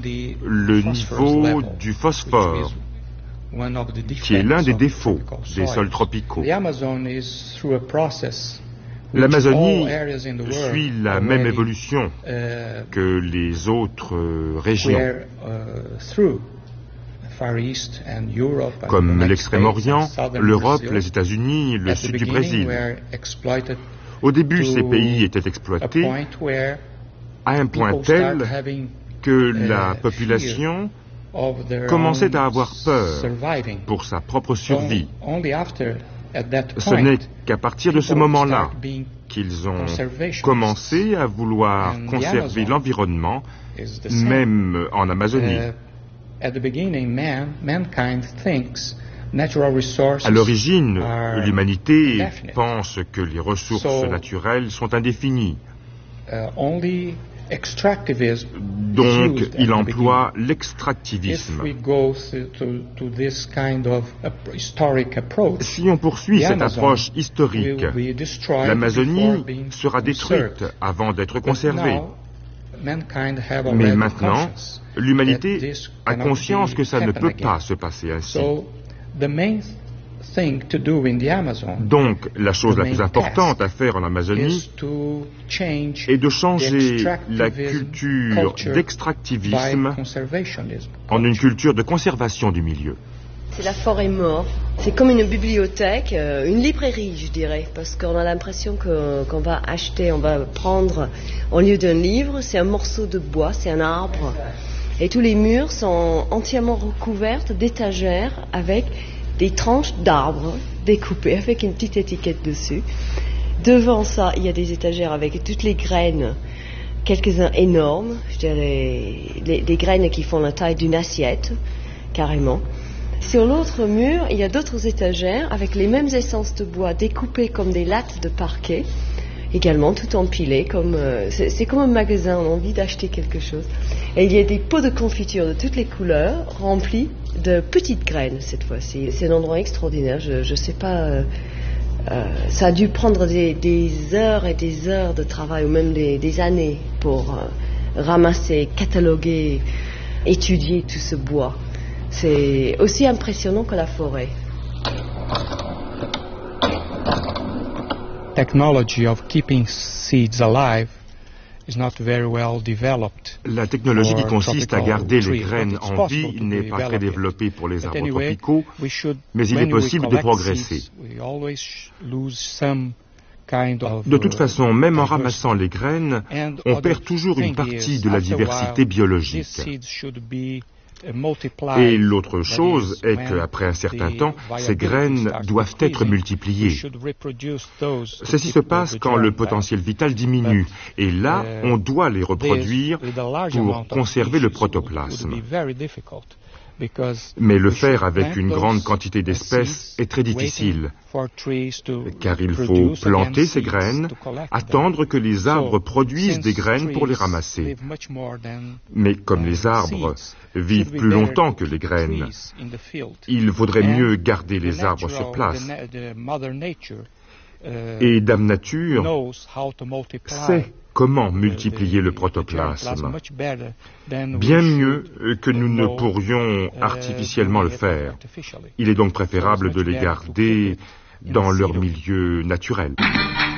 le niveau du phosphore, qui est l'un des défauts des sols tropicaux. L'Amazonie suit la même évolution que les autres régions, comme l'Extrême-Orient, l'Europe, les États-Unis, le sud du Brésil. Au début, ces pays étaient exploités à un point tel que la population commençait à avoir peur pour sa propre survie. Ce n'est qu'à partir de ce moment-là qu'ils ont commencé à vouloir conserver l'environnement, même en Amazonie. À l'origine, l'humanité pense que les ressources naturelles sont indéfinies. Donc, il emploie l'extractivisme. Si on poursuit cette approche historique, l'Amazonie sera détruite avant d'être conservée. Mais maintenant, l'humanité a conscience que ça ne peut pas se passer ainsi. Donc, la chose la plus importante à faire en Amazonie est de changer la culture d'extractivisme en une culture de conservation du milieu. C'est la forêt morte. C'est comme une bibliothèque, une librairie, je dirais, parce qu'on a l'impression qu'on va acheter, on va prendre, au lieu d'un livre, c'est un morceau de bois, c'est un arbre. Et tous les murs sont entièrement recouverts d'étagères avec des tranches d'arbres découpées avec une petite étiquette dessus. Devant ça, il y a des étagères avec toutes les graines, quelques-uns énormes, je dirais des graines qui font la taille d'une assiette, carrément. Sur l'autre mur, il y a d'autres étagères avec les mêmes essences de bois découpées comme des lattes de parquet, également tout empilé, c'est comme un magasin, on a envie d'acheter quelque chose. Et il y a des pots de confiture de toutes les couleurs remplis de petites graines cette fois-ci. C'est un endroit extraordinaire, je ne sais pas, ça a dû prendre des heures et des heures de travail ou même des années pour ramasser, cataloguer, étudier tout ce bois. C'est aussi impressionnant que la forêt. Technology of keeping seeds alive is not very well developed. La technologie qui consiste à garder les graines en vie n'est pas très développée pour les arbres tropicaux, mais il est possible de progresser. De toute façon, même en ramassant les graines, on perd toujours une partie de la diversité biologique. Et l'autre chose est qu'après un certain temps, ces graines doivent être multipliées. Ceci se passe quand le potentiel vital diminue, et là, on doit les reproduire pour conserver le protoplasme. Mais le faire avec une grande quantité d'espèces est très difficile, car il faut planter ces graines, attendre que les arbres produisent des graines pour les ramasser. Mais comme les arbres vivent plus longtemps que les graines, il vaudrait mieux garder les arbres sur place. Et Dame Nature sait comment multiplier le protoplasme, bien mieux que nous ne pourrions artificiellement le faire. Il est donc préférable de les garder dans leur milieu naturel.